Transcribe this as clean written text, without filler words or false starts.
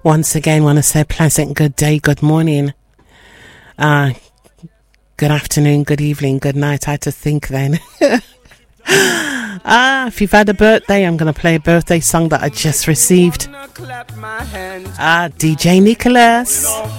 Once again, want to say pleasant good day, good morning, good afternoon, good evening, good night. I had to think then. If you've had a birthday, I'm going to play a birthday song that I just received. DJ Nicholas.